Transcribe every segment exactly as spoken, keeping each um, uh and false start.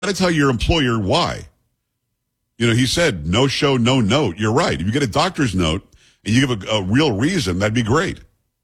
to tell your employer why. You know, he said, no show, no note. You're right. If you get a doctor's note and you give a, a real reason, that'd be great.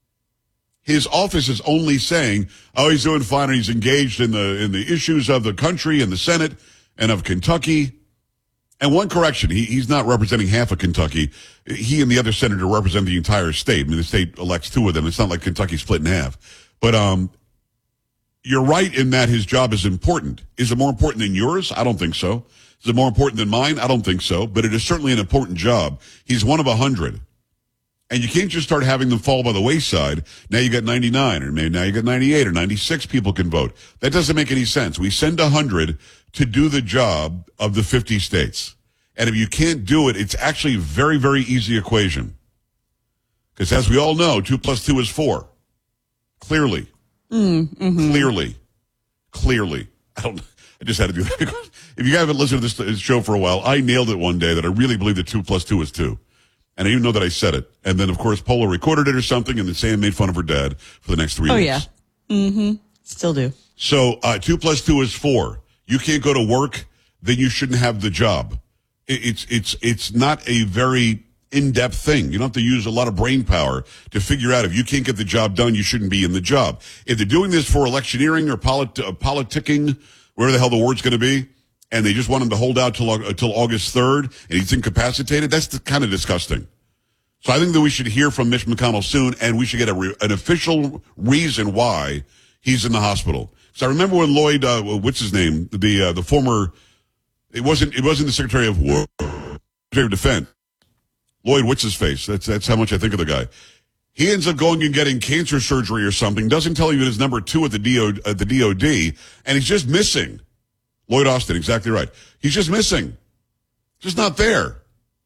His office is only saying, oh, he's doing fine and he's engaged in the in the issues of the country and the Senate and of Kentucky. And one correction, he, he's not representing half of Kentucky. He and the other senator represent the entire state. I mean, the state elects two of them. It's not like Kentucky's split in half. But um, you're right in that his job is important. Is it more important than yours? I don't think so. Is it more important than mine? I don't think so. But it is certainly an important job. He's one of a hundred. And you can't just start having them fall by the wayside. Now you got ninety-nine, or maybe now you got ninety-eight, or ninety-six people can vote. That doesn't make any sense. We send one hundred to do the job of the fifty states. And if you can't do it, it's actually a very, very easy equation. Because as we all know, two plus two is four. Clearly. Mm, mm-hmm. Clearly. Clearly. I don't, I just had to do that. If you haven't listened to this show for a while, I nailed it one day that I really believe that two plus two is two. And I didn't even know that I said it. And then, of course, Paula recorded it or something, and then Sam made fun of her dad for the next three oh, weeks. Oh, yeah. Mm-hmm. Still do. So, uh, two plus two is four. You can't go to work, then you shouldn't have the job. It, it's, it's, it's not a very in-depth thing. You don't have to use a lot of brain power to figure out if you can't get the job done, you shouldn't be in the job. If they're doing this for electioneering or polit- uh, politicking, wherever the hell the word's going to be, and they just want him to hold out till, uh, till August third, and he's incapacitated, that's the, kind of disgusting. So I think that we should hear from Mitch McConnell soon, and we should get a re- an official reason why he's in the hospital. So I remember when Lloyd, uh, what's his name, the uh, the former, it wasn't it wasn't the Secretary of War, Secretary of Defense, Lloyd, what's his face? That's that's how much I think of the guy. He ends up going and getting cancer surgery or something. Doesn't tell you his number two at the D O at the D O D, and he's just missing. Lloyd Austin, exactly right. He's just missing, just not there.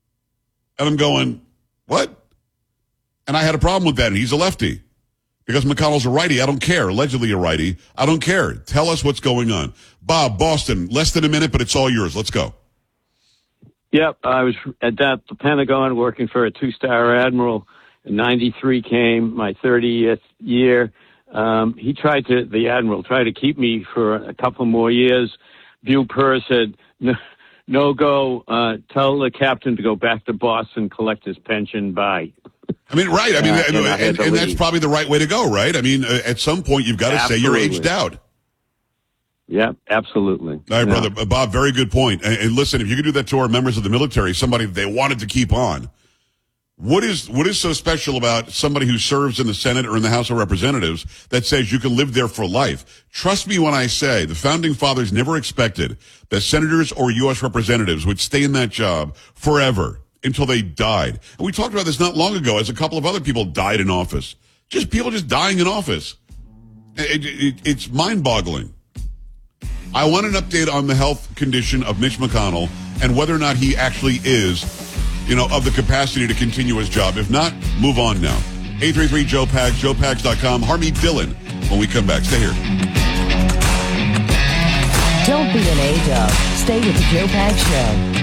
And I'm going, what? And I had a problem with that, and he's a lefty. Because McConnell's a righty, I don't care. Allegedly a righty, I don't care. Tell us what's going on. Bob, Boston, less than a minute, but it's all yours. Let's go. Yep, I was at that, the Pentagon working for a two-star admiral. In ninety-three came, my thirtieth year. Um, he tried to, the admiral tried to keep me for a couple more years. Bill Purr said, no, no go, uh, tell the captain to go back to Boston, collect his pension, bye. I mean, right. I mean, uh, and, and, and, and that's probably the right way to go, right? I mean, uh, at some point, you've got to say you're aged out. Yeah, absolutely. All right, yeah. brother. Uh, Bob, very good point. And, and listen, if you could do that to our members of the military, somebody they wanted to keep on, what is what is so special about somebody who serves in the Senate or in the House of Representatives that says you can live there for life? Trust me when I say the Founding Fathers never expected that senators or U S representatives would stay in that job forever. Until they died. And we talked about this not long ago as a couple of other people died in office. Just people just dying in office. It, it, it's mind-boggling. I want an update on the health condition of Mitch McConnell and whether or not he actually is, you know, of the capacity to continue his job. If not, move on now. eight three three Joe Pags, joe pags dot com. Harmeet Dillon when we come back. Stay here. Don't be an A-dub. Stay with the Joe Pags Show.